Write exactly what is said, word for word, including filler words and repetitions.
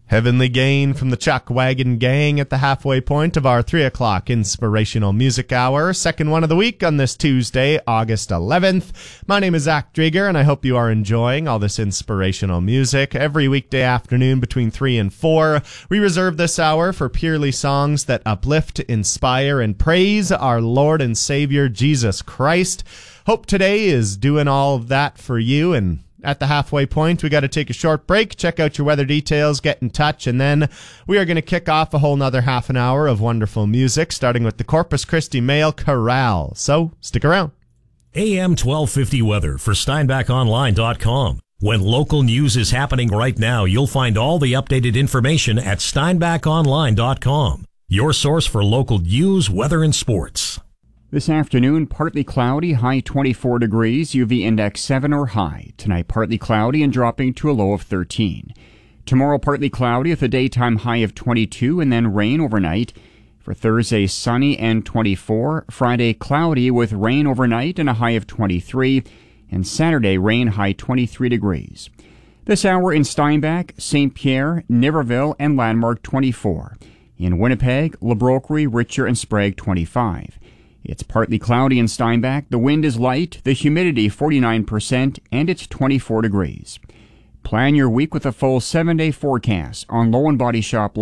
Heavenly Gain from the Chuck Wagon Gang at the halfway point of our three o'clock Inspirational Music Hour, second one of the week on this Tuesday, August eleventh. My name is Zach Drieger, and I hope you are enjoying all this inspirational music. Every weekday afternoon between three and four, we reserve this hour for purely songs that uplift, inspire, and praise our Lord and Savior, Jesus Christ. Hope today is doing all of that for you, and at the halfway point, we got to take a short break, check out your weather details, get in touch, and then we are going to kick off a whole nother half an hour of wonderful music, starting with the Corpus Christi Mail Chorale. So, stick around. A M twelve fifty weather for Steinbach Online dot com. When local news is happening right now, you'll find all the updated information at Steinbach Online dot com. Your source for local news, weather, and sports. This afternoon, partly cloudy, high twenty-four degrees, U V index seven or high. Tonight, partly cloudy and dropping to a low of thirteen. Tomorrow, partly cloudy with a daytime high of twenty-two and then rain overnight. For Thursday, sunny and twenty-four. Friday, cloudy with rain overnight and a high of twenty-three. And Saturday, rain, high twenty-three degrees. This hour in Steinbach, Saint Pierre, Niverville, and Landmark, twenty-four. In Winnipeg, Le Brocquerie, Richer, and Sprague, twenty-five. It's partly cloudy in Steinbach, the wind is light, the humidity forty-nine percent, and it's twenty-four degrees. Plan your week with a full seven-day forecast on Low and Body Shop